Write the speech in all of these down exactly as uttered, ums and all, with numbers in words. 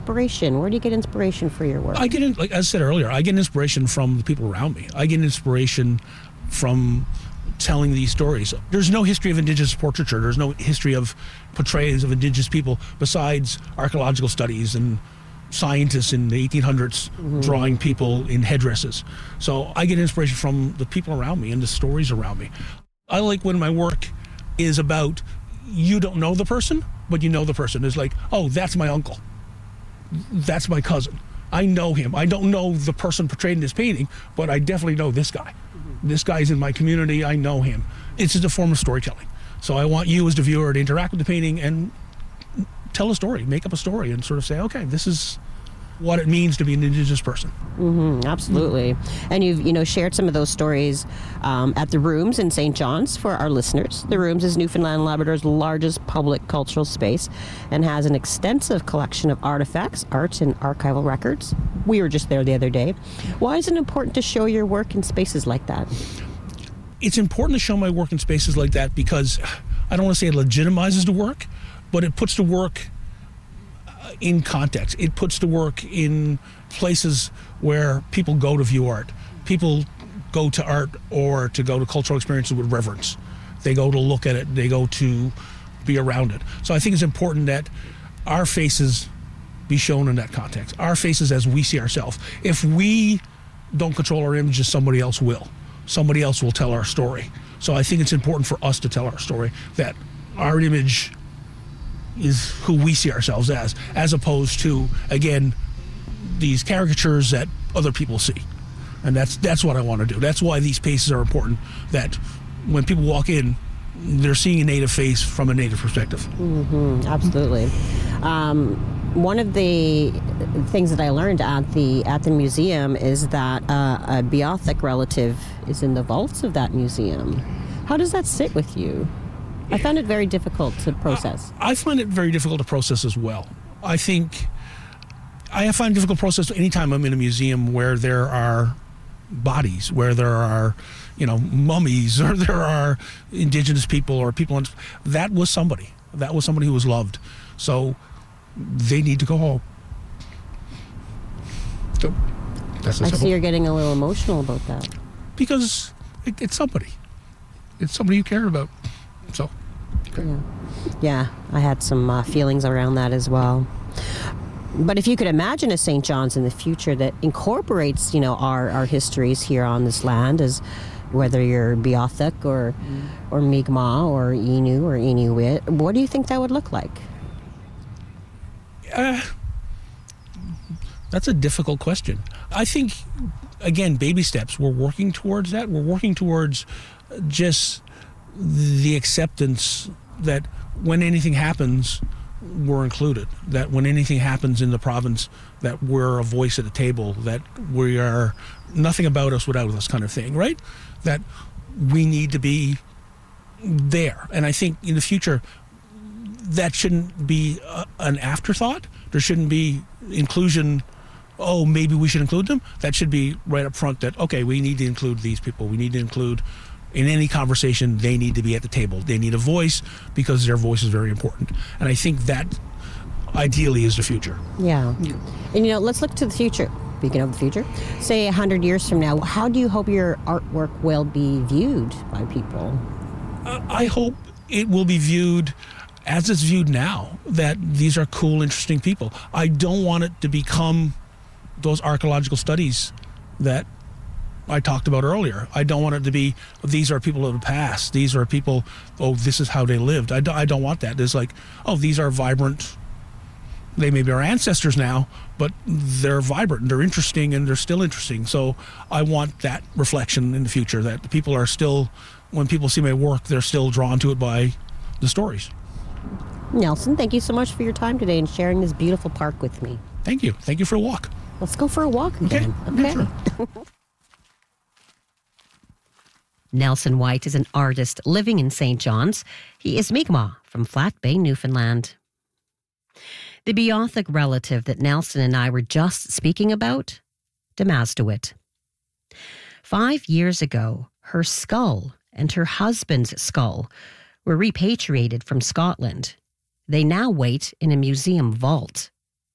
inspiration? Where do you get inspiration for your work? I get in, like I said earlier, I get inspiration from the people around me. I get inspiration from telling these stories. There's no history of Indigenous portraiture. There's no history of portrayals of Indigenous people besides archaeological studies and scientists in the eighteen hundreds mm-hmm. drawing people in headdresses. So I get inspiration from the people around me and the stories around me. I like when my work is about, you don't know the person, but you know the person. It's like, oh, that's my uncle. That's my cousin. I know him. I don't know the person portrayed in this painting, but I definitely know this guy. Mm-hmm. This guy's in my community. I know him. It's just a form of storytelling. So I want you as the viewer to interact with the painting and tell a story, make up a story, and sort of say, okay, this is what it means to be an Indigenous person. Mm-hmm, absolutely. Mm-hmm. And you've, you know, shared some of those stories um, at the Rooms in Saint John's for our listeners. The Rooms is Newfoundland and Labrador's largest public cultural space and has an extensive collection of artifacts, art, and archival records. We were just there the other day. Why is it important to show your work in spaces like that? It's important to show my work in spaces like that because I don't want to say it legitimizes the work, but it puts the work in context. It puts the work in places where people go to view art. People go to art or to go to cultural experiences with reverence. They go to look at it. They go to be around it. So I think it's important that our faces be shown in that context. Our faces as we see ourselves. If we don't control our images, somebody else will. Somebody else will tell our story. So I think it's important for us to tell our story, that our image is who we see ourselves as, as opposed to, again, these caricatures that other people see. And that's that's what I want to do. That's why these spaces are important, that when people walk in, they're seeing a Native face from a Native perspective. Mm-hmm, absolutely. Um, one of the things that I learned at the at the museum is that uh, a Beothuk relative is in the vaults of that museum. How does that sit with you? I found it very difficult to process. I, I find it very difficult to process as well. I think I find it difficult to process anytime I'm in a museum where there are bodies, where there are, you know, mummies, or there are Indigenous people or people. That was somebody. That was somebody who was loved. So they need to go home. So that's I see you're getting a little emotional about that. Because it, it's somebody. It's somebody you care about. So, okay. Yeah. Yeah, I had some uh, feelings around that as well. But if you could imagine a Saint John's in the future that incorporates, you know, our, our histories here on this land, as whether you're Beothuk or mm. or Mi'kmaq or Innu or Inuit, what do you think that would look like? Uh, that's a difficult question. I think, again, baby steps. We're working towards that. We're working towards just the acceptance that when anything happens, we're included. That when anything happens in the province, that we're a voice at the table, that we are nothing about us without us kind of thing, right? That we need to be there. And I think in the future, that shouldn't be a, an afterthought. There shouldn't be inclusion, oh, maybe we should include them. That should be right up front that, okay, we need to include these people. We need to include, in any conversation, they need to be at the table. They need a voice because their voice is very important. And I think that ideally is the future. Yeah. yeah. And, you know, let's look to the future. Speaking of the future, say one hundred years from now, how do you hope your artwork will be viewed by people? Uh, I hope it will be viewed as it's viewed now, that these are cool, interesting people. I don't want it to become those archaeological studies that I talked about earlier. I don't want it to be, these are people of the past. These are people, oh, this is how they lived. I, do, I don't want that. It's like, oh, these are vibrant. They may be our ancestors now, but they're vibrant, they're interesting, and they're still interesting. So I want that reflection in the future, that people are still, when people see my work, they're still drawn to it by the stories. Nelson, thank you so much for your time today and sharing this beautiful park with me. Thank you. Thank you for a walk. Let's go for a walk again. Okay. Okay. Sure. Nelson White is an artist living in Saint John's. He is Mi'kmaq from Flat Bay, Newfoundland. The Beothuk relative that Nelson and I were just speaking about, Damastowit. Five years ago, her skull and her husband's skull were repatriated from Scotland. They now wait in a museum vault.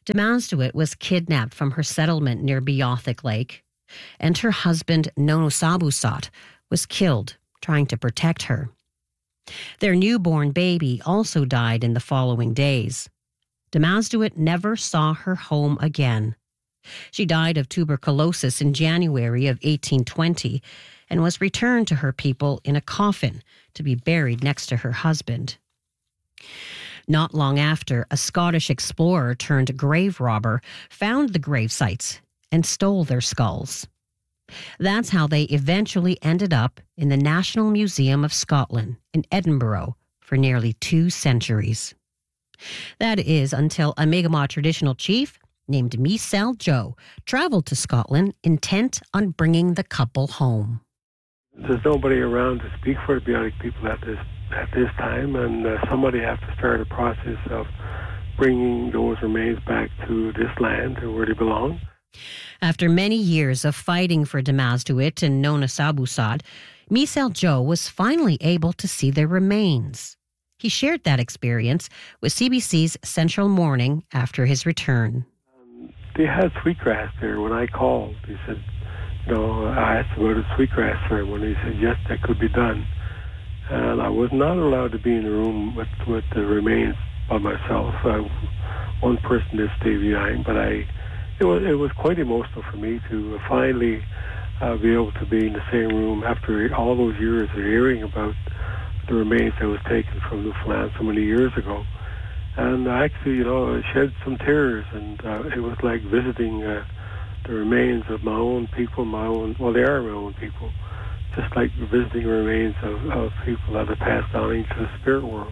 Demasduit was kidnapped from her settlement near Beothuk Lake, and her husband, Nonosabusat, was killed trying to protect her. Their newborn baby also died in the following days. Demasduit never saw her home again. She died of tuberculosis in January of eighteen twenty and was returned to her people in a coffin to be buried next to her husband. Not long after, a Scottish explorer turned grave robber found the grave sites and stole their skulls. That's how they eventually ended up in the National Museum of Scotland in Edinburgh for nearly two centuries. That is until a Mi'kmaq traditional chief named Mi'sel Joe traveled to Scotland intent on bringing the couple home. There's nobody around to speak for the Beothuk people at this at this time, and uh, somebody has to start a process of bringing those remains back to this land, to where they belong. After many years of fighting for Demasduit and Nonosabusat, Mi'sel Joe was finally able to see their remains. He shared that experience with C B C's Central Morning after his return. Um, they had sweetgrass there when I called. He said, you know, I asked about a sweetgrass ceremony. He said, yes, that could be done. And I was not allowed to be in the room with, with the remains by myself. I, one person did stay behind, but I, it was it was quite emotional for me to finally uh, be able to be in the same room after all those years of hearing about the remains that was taken from Newfoundland so many years ago. And I actually, you know, shed some tears, and uh, it was like visiting uh, the remains of my own people, my own, well, they are my own people, just like visiting remains of, of people that have passed on into the spirit world.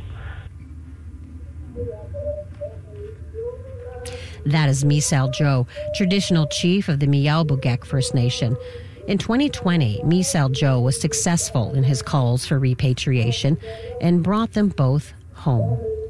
That is Mi'sel Joe, traditional chief of the Mi'yawbugek First Nation. In twenty twenty, Mi'sel Joe was successful in his calls for repatriation and brought them both home.